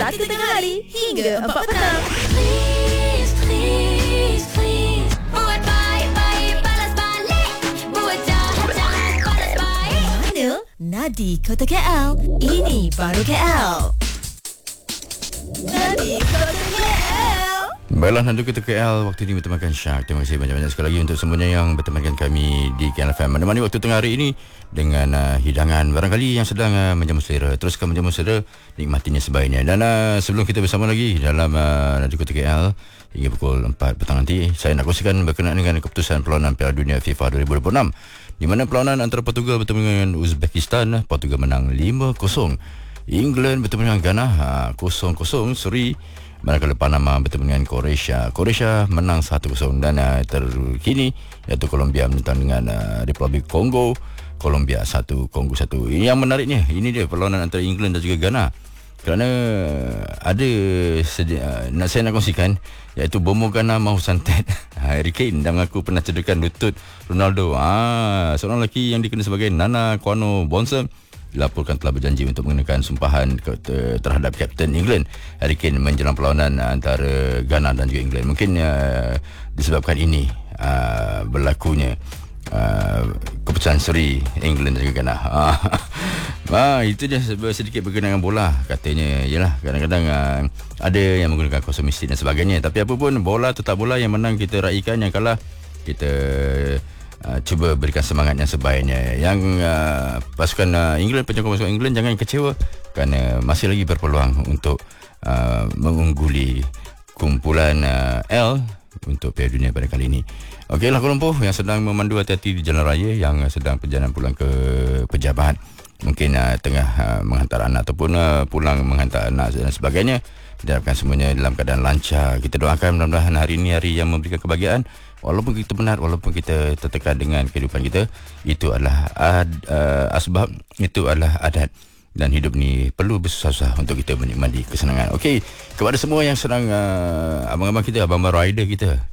1 hingga 4 petang. Please, please, please. Buat baik-baik, balas balik. Buat jahat-jahat, balas baik. Mana? Nadi Kota KL. Ini baru KL. Nadi Kota KL. Baiklah, Nadi Kota KL. Waktu ini bertemankan Syak. Terima kasih banyak-banyak sekali lagi untuk semuanya yang bertemankan kami di KL FM. Menemani waktu tengah hari ini dengan hidangan barangkali yang sedang menjamu selera. Teruskan menjamu selera, nikmatinya sebaiknya. Dan sebelum kita bersama lagi dalam Nadi Kota KL hingga pukul 4 petang nanti, saya nak kongsikan berkenaan dengan keputusan perlawanan Piala Dunia FIFA 2026, di mana perlawanan antara Portugal bertemu dengan Uzbekistan. Portugal menang 5-0. England bertemu dengan Ghana 0-0 seri. Manakala Panama bertemu dengan Croatia menang 1-0. Dan terkini iaitu Colombia menentang dengan Republik Kongo. Colombia 1, Kongo 1. Yang menariknya, ini dia perlawanan antara England dan juga Ghana. Kerana ada saya nak kongsikan, iaitu Bomo Ghana mahu santet Harry Kane dan mengaku pernah cederakan lutut Ronaldo. Seorang lelaki yang dikenal sebagai Nana Kwano Bonser dilaporkan telah berjanji untuk mengenakan sumpahan terhadap Kapten England Harry Kane menjelang perlawanan antara Ghana dan juga England. Mungkin disebabkan ini berlakunya keputusan seri England dan juga Ghana. Itu dia sedikit berkenaan dengan bola. Katanya yalah, kadang-kadang ada yang menggunakan kostum mistik dan sebagainya. Tapi apa pun, bola tetap bola. Yang menang kita raikan, yang kalah kita cuba berikan semangat yang sebaiknya. Yang pasukan England, penyokong pasukan England, jangan kecewa kerana masih lagi berpeluang untuk mengungguli kumpulan L untuk Piala Dunia pada kali ini. Okeylah, Kuala Lumpur yang sedang memandu, hati-hati di jalan raya, yang sedang perjalanan pulang ke pejabat, mungkin tengah menghantar anak ataupun pulang menghantar anak dan sebagainya. Diharapkan semuanya dalam keadaan lancar. Kita doakan mudah-mudahan hari ini hari yang memberikan kebahagiaan. Walaupun kita penat, walaupun kita tertekan dengan kehidupan kita, itu adalah asbab, itu adalah adat. Dan hidup ni perlu bersusah-susah untuk kita menikmati kesenangan. Okey, kepada semua yang sedang abang-abang kita, abang-abang rider kita